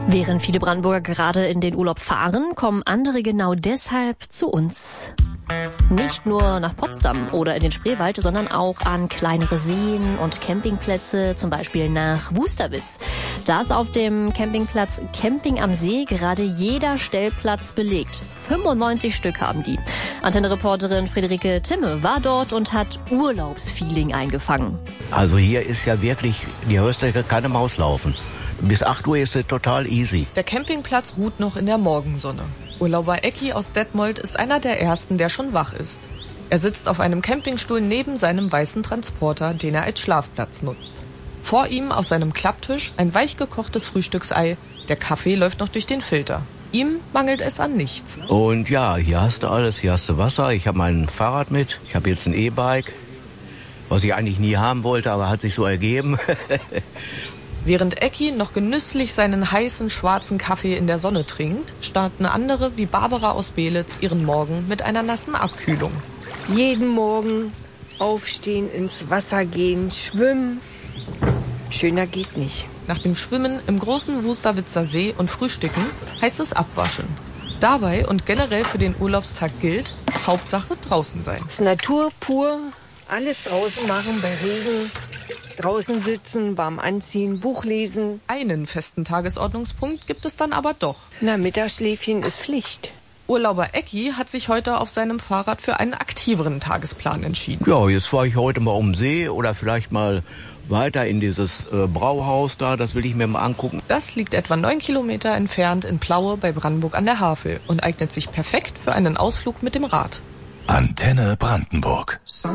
Während viele Brandenburger gerade in den Urlaub fahren, kommen andere genau deshalb zu uns. Nicht nur nach Potsdam oder in den Spreewald, sondern auch an kleinere Seen und Campingplätze, zum Beispiel nach Wusterwitz. Da ist auf dem Campingplatz Camping am See gerade jeder Stellplatz belegt. 95 Stück haben die. Antenne-Reporterin Friederike Timme war dort und hat Urlaubsfeeling eingefangen. Also hier ist ja wirklich, die hörst du keine Maus laufen. Bis 8 Uhr ist es total easy. Der Campingplatz ruht noch in der Morgensonne. Urlauber Ecki aus Detmold ist einer der ersten, der schon wach ist. Er sitzt auf einem Campingstuhl neben seinem weißen Transporter, den er als Schlafplatz nutzt. Vor ihm auf seinem Klapptisch ein weich gekochtes Frühstücksei. Der Kaffee läuft noch durch den Filter. Ihm mangelt es an nichts. Und ja, hier hast du alles. Hier hast du Wasser. Ich habe mein Fahrrad mit. Ich habe jetzt ein E-Bike, was ich eigentlich nie haben wollte, aber hat sich so ergeben. Während Ecki noch genüsslich seinen heißen, schwarzen Kaffee in der Sonne trinkt, starten andere wie Barbara aus Beelitz ihren Morgen mit einer nassen Abkühlung. Jeden Morgen aufstehen, ins Wasser gehen, schwimmen. Schöner geht nicht. Nach dem Schwimmen im großen Wusterwitzer See und Frühstücken heißt es abwaschen. Dabei und generell für den Urlaubstag gilt, Hauptsache draußen sein. Es ist Natur pur, alles draußen machen bei Regen. Draußen sitzen, warm anziehen, Buch lesen. Einen festen Tagesordnungspunkt gibt es dann aber doch. Na, Mittagsschläfchen ist Pflicht. Urlauber Ecki hat sich heute auf seinem Fahrrad für einen aktiveren Tagesplan entschieden. Ja, jetzt fahre ich heute mal um den See oder vielleicht mal weiter in dieses Brauhaus da. Das will ich mir mal angucken. Das liegt etwa 9 Kilometer entfernt in Plaue bei Brandenburg an der Havel und eignet sich perfekt für einen Ausflug mit dem Rad. Antenne Brandenburg.